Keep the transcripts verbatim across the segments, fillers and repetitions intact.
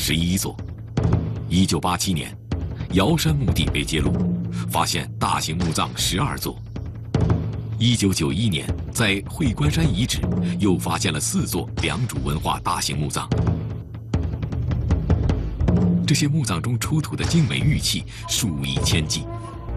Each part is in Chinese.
十一座。一九八七年，瑶山墓地被揭露，发现大型墓葬十二座。一九九一年，在会关山遗址又发现了四座良渚文化大型墓葬。这些墓葬中出土的精美玉器数以千计，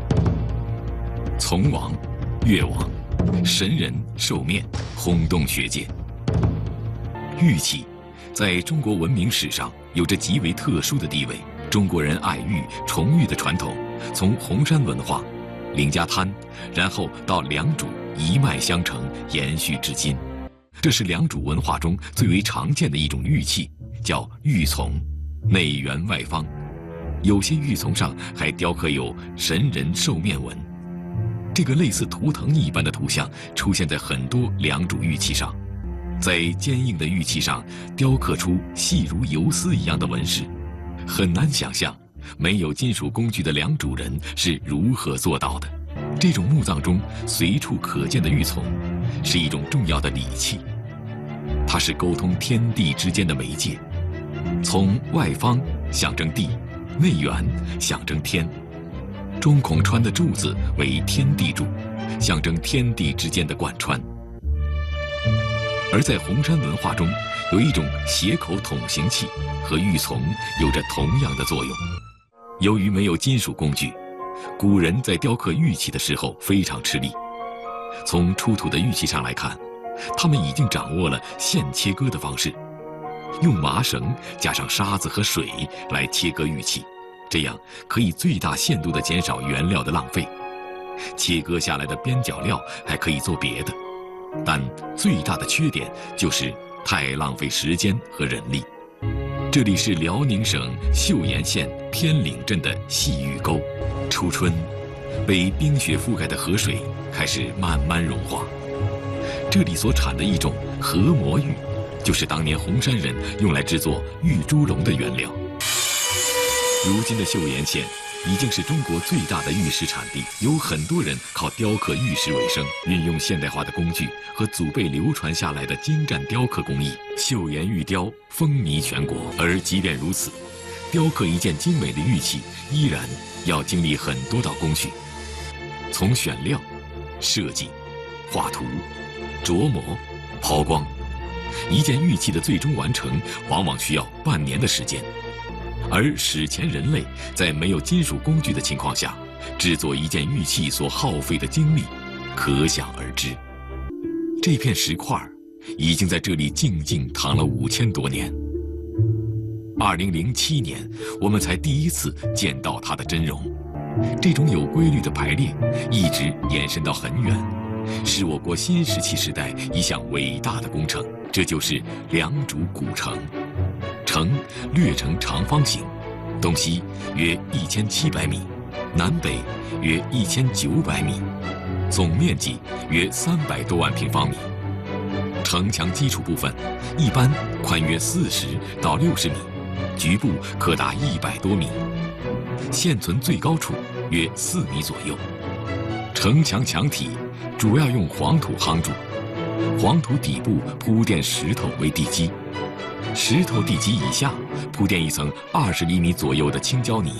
从王、越王、神人、兽面，轰动学界。玉器在中国文明史上有着极为特殊的地位。中国人爱玉、崇玉的传统，从红山文化、凌家滩，然后到良渚一脉相承，延续至今。这是良渚文化中最为常见的一种玉器，叫玉琮，内圆外方。有些玉琮上还雕刻有神人兽面纹。这个类似图腾一般的图像出现在很多良渚玉器上，在坚硬的玉器上雕刻出细如游丝一样的纹饰。很难想象，没有金属工具的良渚人是如何做到的。这种墓葬中随处可见的玉琮，是一种重要的礼器，它是沟通天地之间的媒介。从外方象征地，内圆象征天。中孔穿的柱子为天地柱，象征天地之间的贯穿。而在红山文化中，有一种斜口筒形器和玉琮有着同样的作用。由于没有金属工具，古人在雕刻玉器的时候非常吃力。从出土的玉器上来看，他们已经掌握了线切割的方式，用麻绳加上沙子和水来切割玉器，这样可以最大限度地减少原料的浪费。切割下来的边角料还可以做别的，但最大的缺点就是太浪费时间和人力。这里是辽宁省岫岩县天岭镇的细玉沟。初春，被冰雪覆盖的河水开始慢慢融化。这里所产的一种河魔玉，就是当年红山人用来制作玉猪笼的原料。如今的岫岩县已经是中国最大的玉石产地，有很多人靠雕刻玉石为生，运用现代化的工具和祖辈流传下来的精湛雕刻工艺，岫岩玉雕风靡全国。而即便如此，雕刻一件精美的玉器依然要经历很多道工序，从选料、设计、画图、琢磨、抛光，一件玉器的最终完成往往需要半年的时间。而史前人类在没有金属工具的情况下，制作一件玉器所耗费的精力，可想而知。这片石块已经在这里静静躺了五千多年。二零零七年，我们才第一次见到它的真容。这种有规律的排列，一直延伸到很远，是我国新石器时代一项伟大的工程。这就是良渚古城。城略呈长方形，东西约一千七百米，南北约一千九百米，总面积约三百多万平方米。城墙基础部分一般宽约四十到六十米，局部可达一百多米，现存最高处约四米左右。城墙墙体主要用黄土夯筑，黄土底部铺垫石头为地基。石头地基以下铺垫一层二十厘米左右的青胶泥。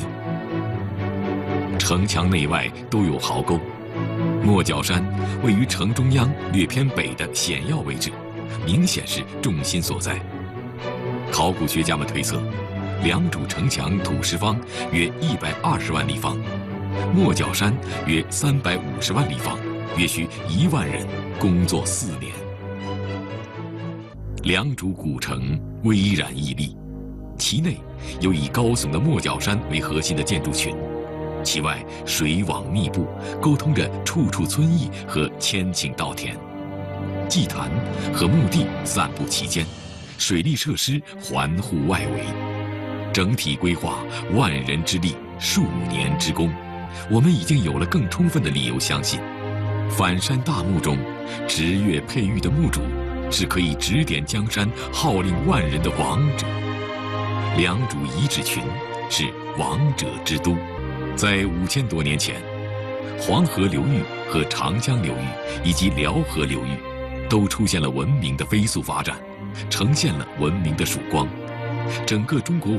城墙内外都有壕沟。莫角山位于城中央略偏北的险要位置，明显是重心所在。考古学家们推测，良渚城墙土石方约一百二十万立方，莫角山约三百五十万立方，约需一万人工作四年。良渚古城巍然屹立，其内有以高耸的莫角山为核心的建筑群，其外水网密布，沟通着处处村邑和千顷稻田，祭坛和墓地散布其间，水利设施环护外围，整体规划万人之力，数年之功。我们已经有了更充分的理由相信，反山大墓中执月佩玉的墓主是可以指点江山、号令万人的王者。良渚遗址群是王者之都。在五千多年前，黄河流域和长江流域以及辽河流域都出现了文明的飞速发展，呈现了文明的曙光。整个中国